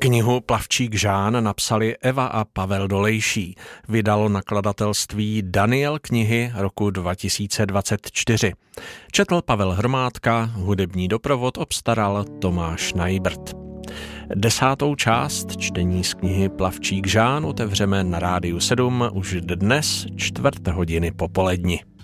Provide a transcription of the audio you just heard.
Knihu Plavčík Žán napsali Eva a Pavel Dolejší. Vydalo nakladatelství Daniel knihy roku 2024. Četl Pavel Hrmádka, hudební doprovod obstaral Tomáš Najbrt. 10. část čtení z knihy Plavčík Žán otevřeme na Rádiu 7 už dnes 4:00 popoledni.